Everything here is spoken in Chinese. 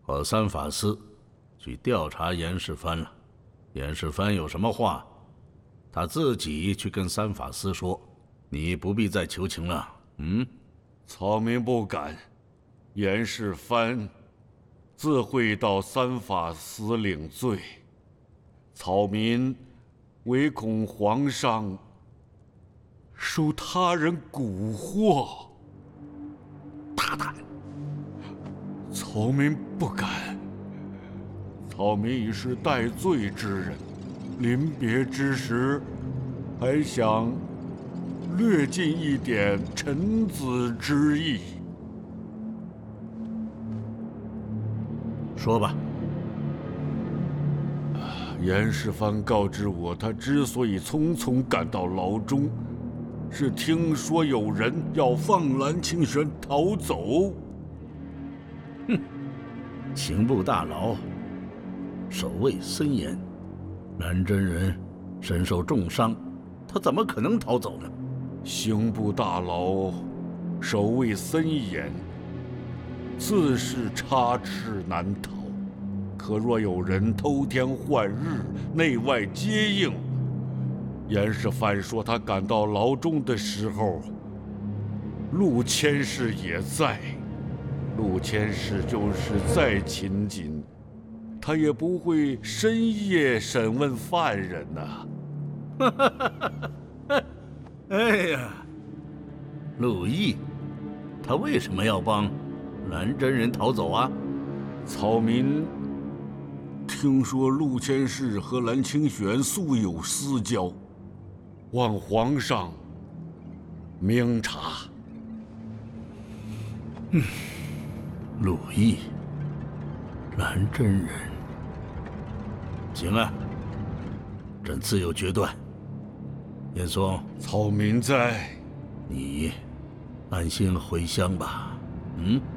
和三法师去调查严世蕃了。严世蕃有什么话，他自己去跟三法师说，你不必再求情了。 草民不敢。严世蕃自会到三法司领罪，草民唯恐皇上受他人蛊惑。 大胆！ 草民不敢。草民已是戴罪之人，临别之时，还想略尽一点臣子之义。 说吧。 严世蕃告知我，他之所以匆匆赶到牢中，是听说有人要放蓝清玄逃走。 刑部大牢守卫森严，蓝真人身受重伤，他怎么可能逃走呢？ 刑部大牢守卫森严，自是插翅难逃。可若有人偷天换日，内外接应，严世蕃说他赶到牢中的时候，陆谦氏也在。陆谦氏就是再勤谨，他也不会深夜审问犯人呐。 哎呀，陆毅，他为什么要帮蓝真人逃走啊？ 草民听说陆谦氏和蓝清玄素有私交，望皇上明察。 陆毅，蓝真人，行啊，朕自有决断。严嵩， 草民在。 你安心回乡吧。